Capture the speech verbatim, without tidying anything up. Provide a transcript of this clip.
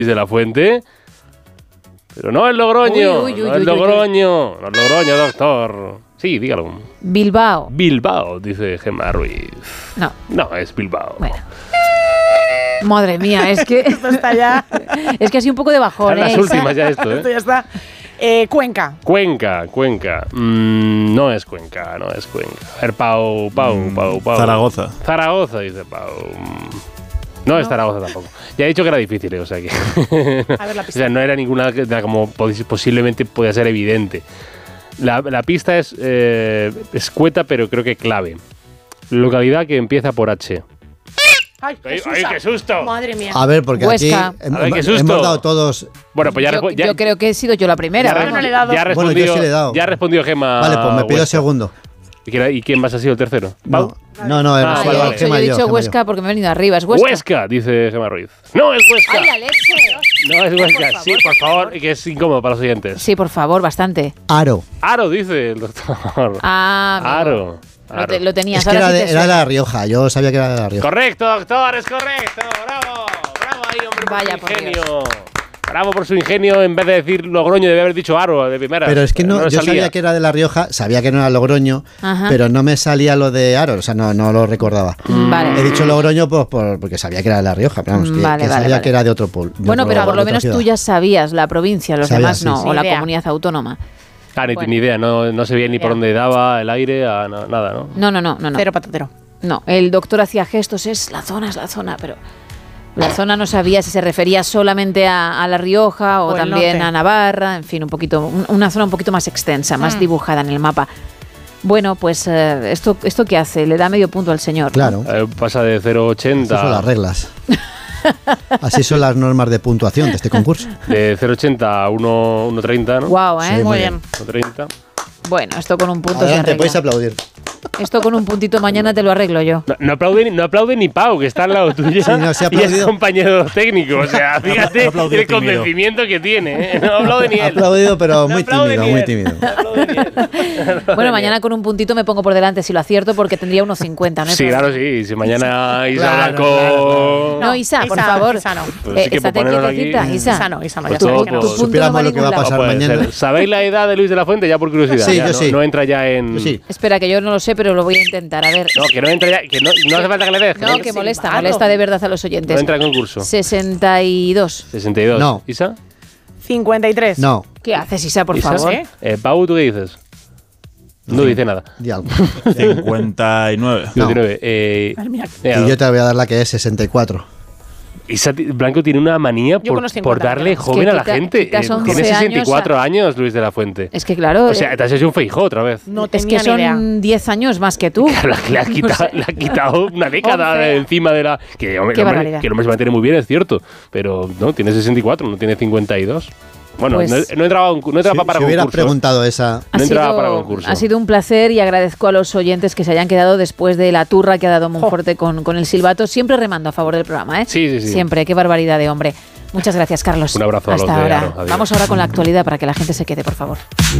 Luis de la Fuente. Pero no es Logroño, Uy, uy, uy, no es uy, Logroño, no es Logroño, doctor. Sí, dígalo. Bilbao. Bilbao, dice Gemma Ruiz. No. No, es Bilbao. Bueno. Madre mía, es que Esto está ya. es que ha sido un poco de bajón, Son las ¿eh? últimas ya esto, Esto ¿eh? ya está. Eh, Cuenca. Cuenca, Cuenca. Mm, no es Cuenca, no es Cuenca. A ver, Pau, Pau, Mm, Pau, Pau. Zaragoza. Zaragoza, dice Pau. Mm, No, es Zaragoza tampoco. Ya he dicho que era difícil, ¿eh? O sea que... A ver la O pista. sea, no era ninguna que era como pos- posiblemente podía ser evidente. La, la pista es eh, escueta, pero creo que clave. Localidad que empieza por H. ¡Ay, qué ¡Ay, susto! ay, qué susto! Madre mía. A ver, porque Huesca. aquí hem- A ver, qué susto. hemos dado todos... Bueno, pues ya, Yo, respo- ya, yo creo que he sido yo la primera. ya, Yo vamos. no le he dado. ya ha Bueno, yo respondido, sí le he dado. ya ha respondido Gemma. Vale, pues me pido Huesca. segundo. ¿Y quién- ¿Y quién más ha sido el tercero? No, no, no, Ah, hemos Ah, vale, yo he vale. dicho, yo Gemma he y yo, dicho Gemma y Huesca yo. porque me he venido arriba. Es Huesca. Huesca, dice Gemma Ruiz. ¡No, es Huesca! ¡Ay, la leche! No es Huesca. Sí, por favor, que es incómodo para los oyentes. Sí, por favor, bastante. Aro. Aro, dice el doctor. Ah, amigo. Aro. Lo, Aro. te- lo tenías, Es que ahora era sí de, te era de suena. La Rioja, yo sabía que era de La Rioja. Correcto, doctor, es correcto. Bravo. Bravo ahí, hombre, por Vaya, su por ingenio. Bravo por su ingenio. En vez de decir Logroño, debe haber dicho Aro de primera. Pero es que no, le yo salía. sabía que era de La Rioja, sabía que no era Logroño, Ajá. pero no me salía lo de Aro, o sea, no, no lo recordaba. Vale. He dicho Logroño pues, por, porque sabía que era de La Rioja, pero vamos, que, Vale, que vale, sabía vale. que era de otro pueblo. Bueno, pero por lo menos tú ya sabías la provincia, los Sabía, demás sí, no, sí. o la Ni idea. comunidad autónoma. Ah, ni, Bueno. ni idea, no, no se veía ni por Ya. dónde daba el aire, a na- nada, ¿no? No, no, no, no, no. Cero patatero. No, el doctor hacía gestos, es la zona, es la zona, pero la zona no sabía si se refería solamente a, a La Rioja o, O el también norte. a Navarra, en fin, un poquito, un- una zona un poquito más extensa, más Mm. dibujada en el mapa. Bueno, pues eh, esto, esto qué hace, le da medio punto al señor. ¿no? Claro, Eh, pasa de cero coma esas son las ochenta reglas. Así son las normas de puntuación de este concurso. de cero coma ochenta a uno coma treinta, ¿no? Guau, ¿eh? Sí, Muy muy bien. uno coma treinta. Bueno, esto con un punto se Adelante, arregla. podéis aplaudir. Esto con un puntito mañana te lo arreglo yo. No, no aplaude, ni- no aplaude ni Pau, que está al lado tuyo. Sí, no, se ha y es aplaudido. compañero técnico. O sea, fíjate Ha aplaudido el tímido. convencimiento que tiene. ¿eh? No aplaude ni Ha él. aplaudido, pero No muy aplaude tímido, ni muy él. tímido. No aplaude ni él. Bueno, mañana con un puntito me pongo por delante si lo acierto porque tendría unos cincuenta, ¿no? hay Sí, problema. claro, sí. Si mañana Isa Claro, habla con... claro, No, Isa, por Isa, favor. Isa no. Pues Eh, sí que estate por ponerlo quietecita, aquí- Isa. Isa no, Isa no, Pues ya sabes todo, que no. pues, punto Supiéramos no va lo que va a ningún pasar No puede mañana. ser. ¿Sabéis la edad de Luis de la Fuente? Ya por curiosidad. Sí, ya, yo no, sí. no entra ya en... Yo sí. Espera, que yo no lo sé, pero lo voy a intentar. A ver. No, que no entra ya... Que no, no hace falta que le des. No, no, que molesta, silbato. molesta de verdad a los no oyentes. entra en concurso. sesenta y dos. sesenta y dos. No. ¿Isa? cincuenta y tres. No, ¿Qué haces, Isa, por ¿Isa? favor? ¿Sí? Eh, Pau, ¿tú qué dices? No dice nada. di algo. cincuenta y nueve. No. diecinueve. Eh, Madre mía. mira, Y yo te voy a dar la que es sesenta y cuatro. Isa ti- Blanco tiene una manía Yo con por, los por cincuenta, darle creo. joven Es que a la quita- gente. quitas Eh, once tiene sesenta y cuatro años años, Luis de la Fuente. Es que claro, O sea, te has hecho un Feijóo otra vez. No es tenía que ni idea. son diez años más que tú. Claro, le ha quitado, le ha quitado una década once. de encima de la... Que, hombre, Qué el hombre- barbaridad. que el hombre se mantiene muy bien, es cierto. Pero no, tiene sesenta y cuatro, no tiene cincuenta y dos. Bueno, Pues- no, no entraba, a un- no entraba Si, para si hubieras concurso. preguntado esa... Ha No entraba sido, para concurso. ha sido un placer y agradezco a los oyentes que se hayan quedado después de la turra que ha dado Monforte con, con el silbato. Siempre remando a favor del programa, ¿eh? Sí, sí, sí. Siempre, qué barbaridad de hombre. Muchas gracias, Carlos. Un abrazo a Hasta los de ahora. Aro. Adiós. Vamos ahora con la actualidad para que la gente se quede, por favor.